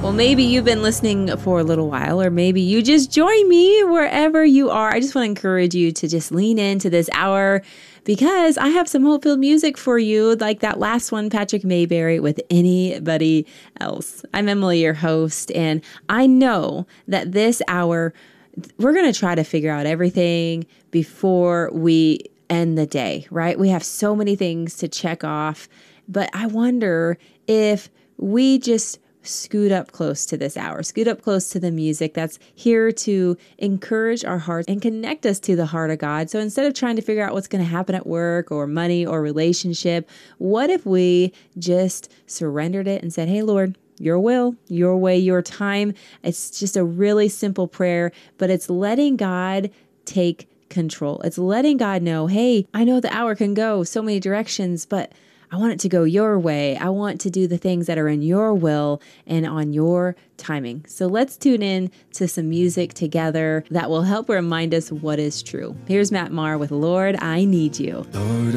Well, maybe you've been listening for a little while, or maybe you just join me wherever you are. I just want to encourage you to just lean into this hour because I have some hope-filled music for you, like that last one, Patrick Mayberry, with Anybody Else. I'm Emily, your host, and I know that this hour, we're going to try to figure out everything before we end the day, right? We have so many things to check off, but I wonder if we just scoot up close to this hour, scoot up close to the music that's here to encourage our hearts and connect us to the heart of God. So instead of trying to figure out what's going to happen at work or money or relationship, what if we just surrendered it and said, hey, Lord, your will, your way, your time. It's just a really simple prayer, but it's letting God take control. It's letting God know, hey, I know the hour can go so many directions, but I want it to go your way. I want to do the things that are in your will and on your timing. So let's tune in to some music together that will help remind us what is true. Here's Matt Maher with Lord, I Need You. Lord,